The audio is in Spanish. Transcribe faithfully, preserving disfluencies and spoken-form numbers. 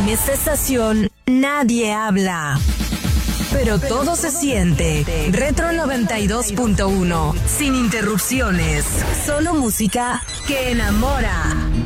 En esta estación nadie habla, pero todo se siente. Retro noventa y dos punto uno, sin interrupciones, solo música que enamora.